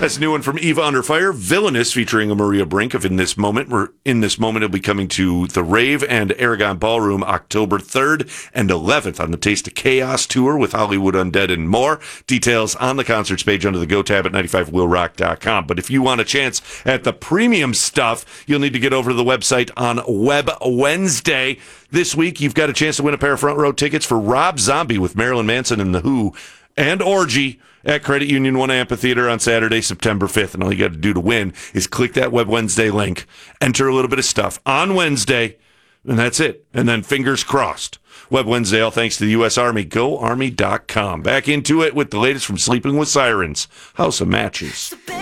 That's a new one from Eva Under Fire. Villainous, featuring Maria Brink of In This Moment. In This Moment, it'll be coming to the Rave and Aragon Ballroom October 3rd and 11th on the Taste of Chaos tour with Hollywood Undead and more. Details on the concerts page under the Go tab at 95willrock.com. But if you want a chance at the premium stuff, you'll need to get over to the website on Web Wednesday. This week, you've got a chance to win a pair of front row tickets for Rob Zombie with Marilyn Manson and The Who and Orgy at Credit Union 1 Amphitheater on Saturday, September 5th. And all you got to do to win is click that Web Wednesday link, enter a little bit of stuff on Wednesday, and that's it. And then fingers crossed. Web Wednesday, all thanks to the U.S. Army. GoArmy.com. Back into it with the latest from Sleeping with Sirens. House of Matches.